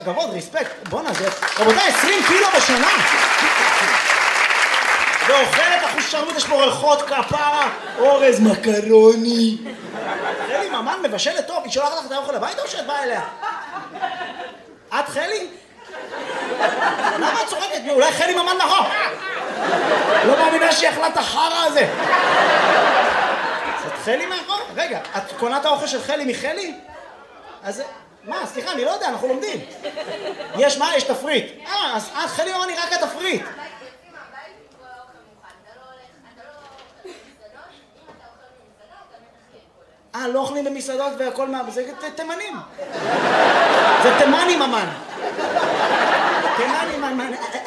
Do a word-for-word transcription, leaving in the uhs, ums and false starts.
כבוד, ריספקט, בואנה זה, רבותיי, עשרים קילו בשנה. ואוכלת אחושרמוט, יש פה ריחות כפרה, אורז מקרוני. חלי ממן מבשלת טוב, היא שולחת לך את האוכל הביתה או שאת באה אליה? את חלי? למה את צוחקת? אולי חלי ממן נכון? לא מאמינה שהיא אכלה את החרא הזה. את חלי מאחור? רגע, את קונה את האוכל של חלי מחלי? אז... מה? סליחה, אני לא יודע, אנחנו לומדים. יש מה? יש תפריט. אה, אז חלי ממן היא רק התפריט. אה, לא אוכלים במסעדות והכל מה... זה תימנים. זה תימני ממן. תימני ממן.